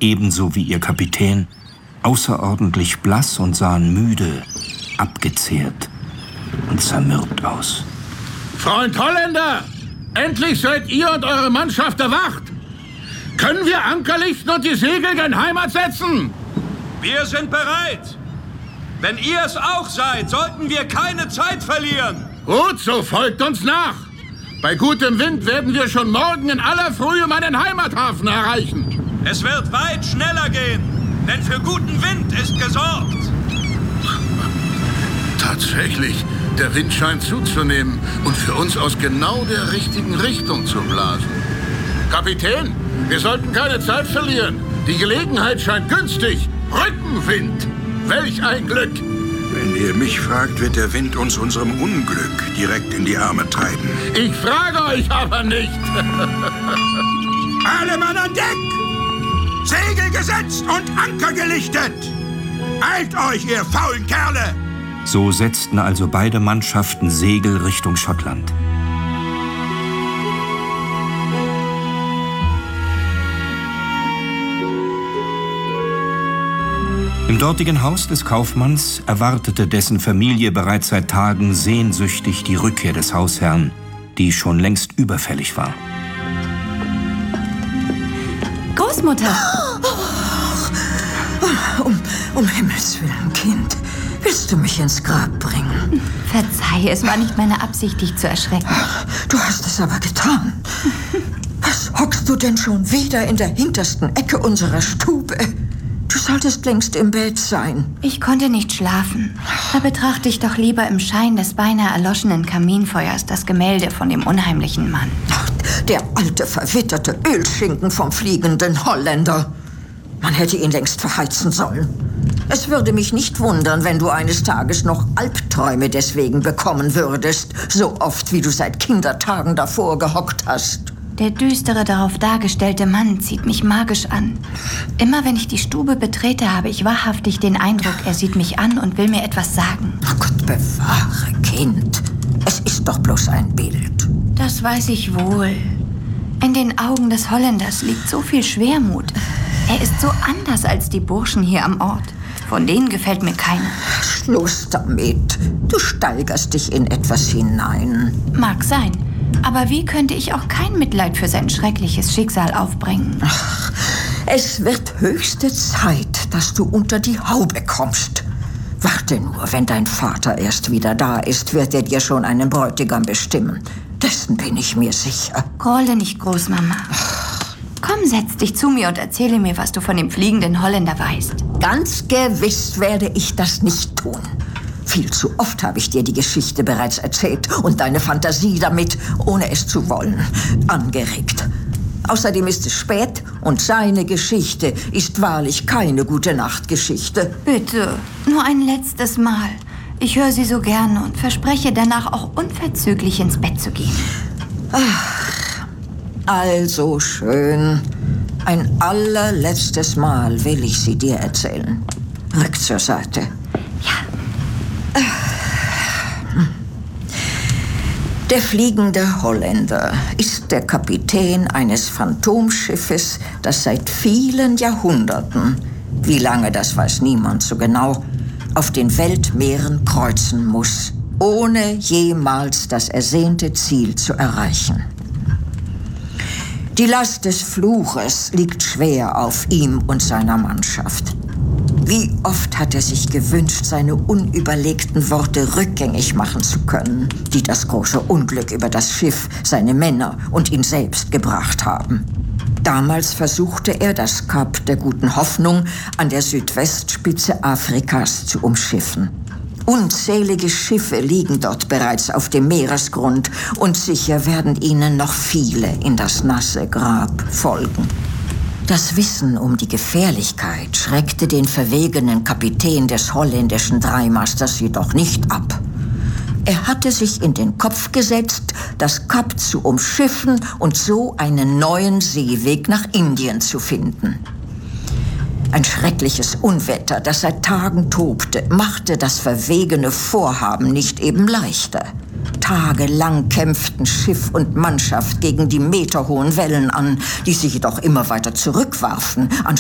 ebenso wie ihr Kapitän, außerordentlich blass und sahen müde, abgezehrt und zermürbt aus. Freund Holländer, endlich seid ihr und eure Mannschaft erwacht. Können wir Anker lichten und die Segel gen Heimat setzen? Wir sind bereit. Wenn ihr es auch seid, sollten wir keine Zeit verlieren. Gut, so folgt uns nach. Bei gutem Wind werden wir schon morgen in aller Frühe meinen Heimathafen erreichen. Es wird weit schneller gehen, denn für guten Wind ist gesorgt. Tatsächlich, der Wind scheint zuzunehmen und für uns aus genau der richtigen Richtung zu blasen. Kapitän, wir sollten keine Zeit verlieren. Die Gelegenheit scheint günstig. Rückenwind. Welch ein Glück. Wenn ihr mich fragt, wird der Wind uns unserem Unglück direkt in die Arme treiben. Ich frage euch aber nicht. Alle Mann an Deck! Segel gesetzt und Anker gelichtet! Eilt euch, ihr faulen Kerle! So setzten also beide Mannschaften Segel Richtung Schottland. Im dortigen Haus des Kaufmanns erwartete dessen Familie bereits seit Tagen sehnsüchtig die Rückkehr des Hausherrn, die schon längst überfällig war. Großmutter! Um Himmels Willen, Kind. Willst du mich ins Grab bringen? Verzeih, es war nicht meine Absicht, dich zu erschrecken. Du hast es aber getan. Was hockst du denn schon wieder in der hintersten Ecke unserer Stube? Du solltest längst im Bett sein. Ich konnte nicht schlafen. Da betrachte ich doch lieber im Schein des beinahe erloschenen Kaminfeuers das Gemälde von dem unheimlichen Mann. Ach, der alte, verwitterte Ölschinken vom fliegenden Holländer. Man hätte ihn längst verheizen sollen. Es würde mich nicht wundern, wenn du eines Tages noch Albträume deswegen bekommen würdest, so oft wie du seit Kindertagen davor gehockt hast. Der düstere, darauf dargestellte Mann zieht mich magisch an. Immer wenn ich die Stube betrete, habe ich wahrhaftig den Eindruck, er sieht mich an und will mir etwas sagen. Oh Gott bewahre, Kind. Es ist doch bloß ein Bild. Das weiß ich wohl. In den Augen des Holländers liegt so viel Schwermut. Er ist so anders als die Burschen hier am Ort. Von denen gefällt mir keiner. Schluss damit. Du steigerst dich in etwas hinein. Mag sein. Aber wie könnte ich auch kein Mitleid für sein schreckliches Schicksal aufbringen? Ach, es wird höchste Zeit, dass du unter die Haube kommst. Warte nur, wenn dein Vater erst wieder da ist, wird er dir schon einen Bräutigam bestimmen. Dessen bin ich mir sicher. Grolle nicht, Großmama. Komm, setz dich zu mir und erzähle mir, was du von dem fliegenden Holländer weißt. Ganz gewiss werde ich das nicht tun. Viel zu oft habe ich dir die Geschichte bereits erzählt und deine Fantasie damit, ohne es zu wollen, angeregt. Außerdem ist es spät und seine Geschichte ist wahrlich keine Gute-Nacht-Geschichte. Bitte, nur ein letztes Mal. Ich höre sie so gerne und verspreche danach auch unverzüglich ins Bett zu gehen. Ach, also schön. Ein allerletztes Mal will ich sie dir erzählen. Rück zur Seite. Ja. Der fliegende Holländer ist der Kapitän eines Phantomschiffes, das seit vielen Jahrhunderten, wie lange das weiß niemand so genau, auf den Weltmeeren kreuzen muss, ohne jemals das ersehnte Ziel zu erreichen. Die Last des Fluches liegt schwer auf ihm und seiner Mannschaft. Wie oft hat er sich gewünscht, seine unüberlegten Worte rückgängig machen zu können, die das große Unglück über das Schiff, seine Männer und ihn selbst gebracht haben. Damals versuchte er, das Kap der Guten Hoffnung an der Südwestspitze Afrikas zu umschiffen. Unzählige Schiffe liegen dort bereits auf dem Meeresgrund und sicher werden ihnen noch viele in das nasse Grab folgen. Das Wissen um die Gefährlichkeit schreckte den verwegenen Kapitän des holländischen Dreimasters jedoch nicht ab. Er hatte sich in den Kopf gesetzt, das Kap zu umschiffen und so einen neuen Seeweg nach Indien zu finden. Ein schreckliches Unwetter, das seit Tagen tobte, machte das verwegene Vorhaben nicht eben leichter. Tagelang kämpften Schiff und Mannschaft gegen die meterhohen Wellen an, die sich jedoch immer weiter zurückwarfen,